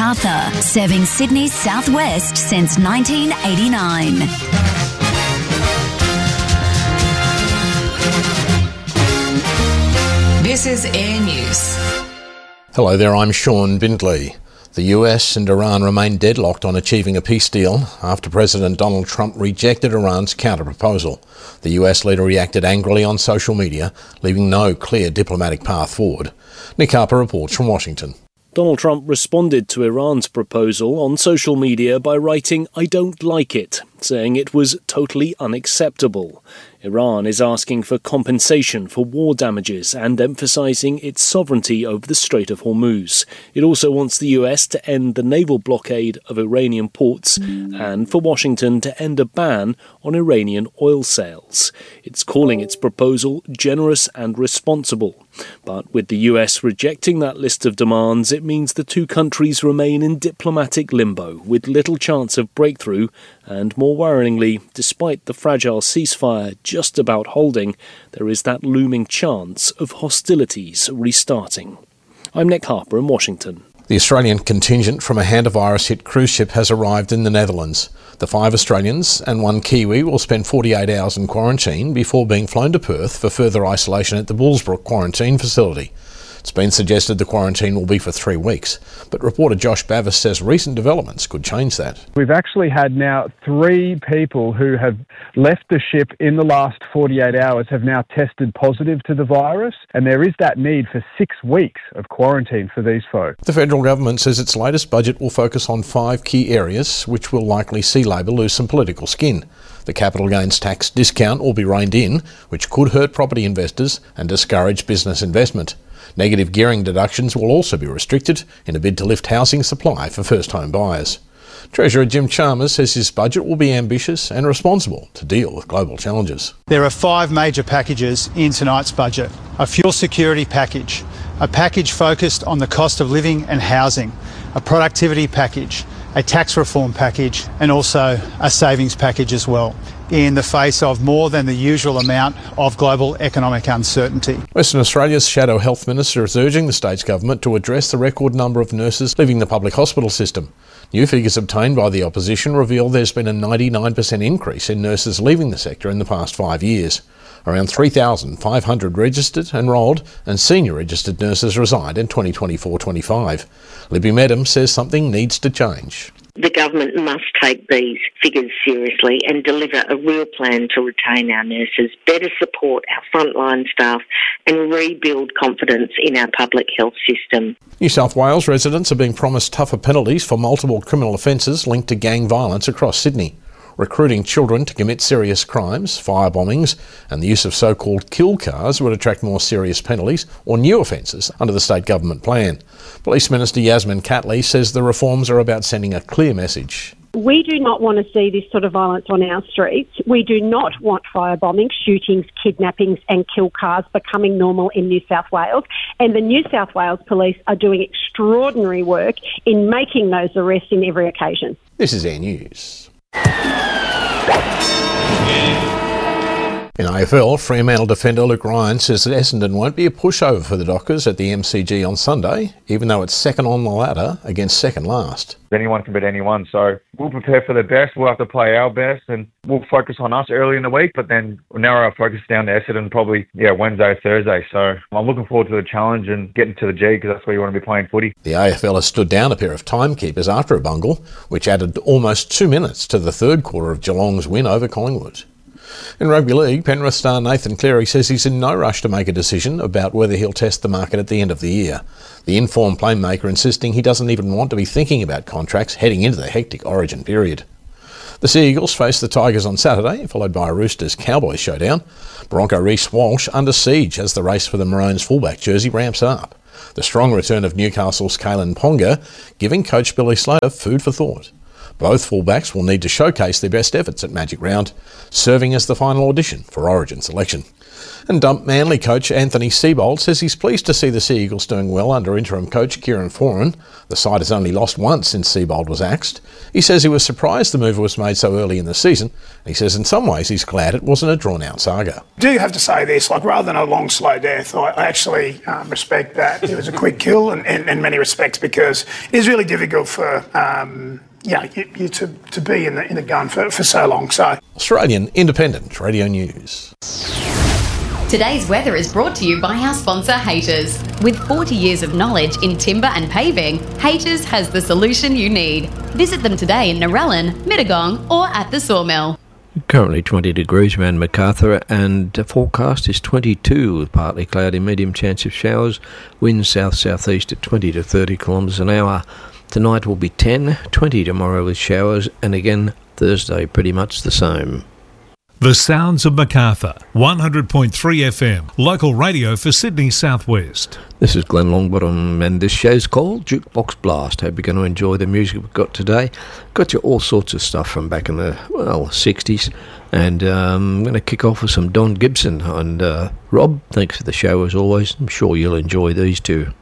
Macarthur, serving Sydney's southwest since 1989. This is Air News. Hello there, I'm Sean Bindley. The US and Iran remain deadlocked on achieving a peace deal after President Donald Trump rejected Iran's counter-proposal. The US leader reacted angrily on social media, leaving no clear diplomatic path forward. Nick Harper reports from Washington. Donald Trump responded to Iran's proposal on social media by writing, "I don't like it," saying it was totally unacceptable. Iran is asking for compensation for war damages and emphasising its sovereignty over the Strait of Hormuz. It also wants the US to end the naval blockade of Iranian ports and for Washington to end a ban on Iranian oil sales. It's calling its proposal generous and responsible. But with the US rejecting that list of demands, it means the two countries remain in diplomatic limbo with little chance of breakthrough and, more worryingly, despite the fragile ceasefire just about holding, there is that looming chance of hostilities restarting. I'm Nick Harper in Washington. The Australian contingent from a hantavirus-hit cruise ship has arrived in the Netherlands. The 5 Australians and 1 Kiwi will spend 48 hours in quarantine before being flown to Perth for further isolation at the Bullsbrook quarantine facility. It's been suggested the quarantine will be for 3 weeks, but reporter Josh Bavis says recent developments could change that. We've actually had now 3 people who have left the ship in the last 48 hours have now tested positive to the virus, and there is that need for 6 weeks of quarantine for these folk. The federal government says its latest budget will focus on 5 key areas which will likely see Labor lose some political skin. The capital gains tax discount will be reined in, which could hurt property investors and discourage business investment. Negative gearing deductions will also be restricted in a bid to lift housing supply for first-home buyers. Treasurer Jim Chalmers says his budget will be ambitious and responsible to deal with global challenges. There are 5 major packages in tonight's budget. A fuel security package, a package focused on the cost of living and housing, a productivity package, a tax reform package, and also a savings package as well, in the face of more than the usual amount of global economic uncertainty. Western Australia's Shadow Health Minister is urging the state's government to address the record number of nurses leaving the public hospital system. New figures obtained by the opposition reveal there's been a 99% increase in nurses leaving the sector in the past 5 years. Around 3,500 registered, enrolled and senior registered nurses reside in 2024-25. Libby Medham says something needs to change. The government must take these figures seriously and deliver a real plan to retain our nurses, better support our frontline staff and rebuild confidence in our public health system. New South Wales residents are being promised tougher penalties for multiple criminal offences linked to gang violence across Sydney. Recruiting children to commit serious crimes, firebombings and the use of so-called kill cars would attract more serious penalties or new offences under the state government plan. Police Minister Yasmin Catley says the reforms are about sending a clear message. We do not want to see this sort of violence on our streets. We do not want firebombing, shootings, kidnappings and kill cars becoming normal in New South Wales. And the New South Wales Police are doing extraordinary work in making those arrests in every occasion. This is Air News. In AFL, Fremantle defender Luke Ryan says that Essendon won't be a pushover for the Dockers at the MCG on Sunday, even though it's second on the ladder against second last. Anyone can beat anyone, so we'll prepare for the best. We'll have to play our best and we'll focus on us early in the week, but then we'll narrow our focus down to Essendon probably Wednesday, Thursday. So I'm looking forward to the challenge and getting to the G because that's where you want to be playing footy. The AFL has stood down a pair of timekeepers after a bungle, which added almost 2 minutes to the third quarter of Geelong's win over Collingwood. In rugby league, Penrith star Nathan Cleary says he's in no rush to make a decision about whether he'll test the market at the end of the year. The informed playmaker insisting he doesn't even want to be thinking about contracts heading into the hectic Origin period. The Sea Eagles face the Tigers on Saturday, followed by a Roosters-Cowboys showdown. Bronco Reece Walsh under siege as the race for the Maroons fullback jersey ramps up. The strong return of Newcastle's Kalen Ponga giving coach Billy Slater food for thought. Both fullbacks will need to showcase their best efforts at Magic Round, serving as the final audition for Origin selection. And Manly coach Anthony Seibold says he's pleased to see the Sea Eagles doing well under interim coach Kieran Foran. The side has only lost once since Seibold was axed. He says he was surprised the move was made so early in the season. He says in some ways he's glad it wasn't a drawn-out saga. I do have to say this, rather than a long, slow death, I actually respect that it was a quick kill in many respects, because it is really difficult for you to be in the gun for so long. So, Australian Independent Radio News. Today's weather is brought to you by our sponsor, Haters. With 40 years of knowledge in timber and paving, Haters has the solution you need. Visit them today in Narellan, Mittagong or at the Sawmill. Currently 20 degrees around Macarthur, and the forecast is 22 with partly cloudy, medium chance of showers, winds south-southeast at 20 to 30 kilometres an hour. Tonight will be 10, 20 tomorrow with showers, and again Thursday pretty much the same. The sounds of Macarthur, 100.3 FM, local radio for Sydney Southwest. This is Glenn Longbottom, and this show's called Jukebox Blast. Hope you're going to enjoy the music we've got today. Got you all sorts of stuff from back in the 60s, and I'm going to kick off with some Don Gibson. And Rob, thanks for the show as always. I'm sure you'll enjoy these two.